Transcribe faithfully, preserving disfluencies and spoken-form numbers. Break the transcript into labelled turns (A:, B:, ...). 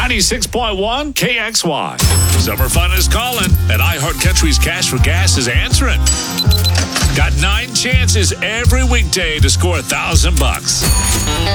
A: ninety-six point one K X Y. Summer fun is calling, and iHeartCountry's Cash for Gas is answering. Got nine chances every weekday to score a thousand bucks.